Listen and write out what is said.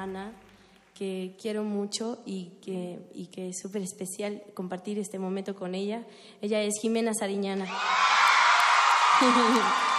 Ana, que quiero mucho y que es súper especial compartir este momento con ella. Ella es Jimena Sariñana.